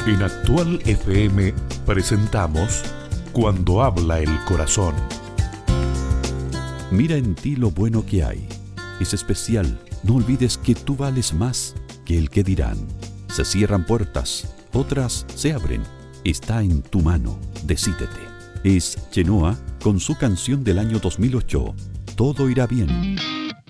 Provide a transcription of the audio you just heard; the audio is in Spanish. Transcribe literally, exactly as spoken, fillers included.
En Actual F M presentamos Cuando habla el corazón. Mira en ti lo bueno que hay. Es especial. No olvides que tú vales más que el que dirán. Se cierran puertas, otras se abren. Está en tu mano. Decídete. Es Chenoa con su canción del año dos mil ocho. Todo irá bien.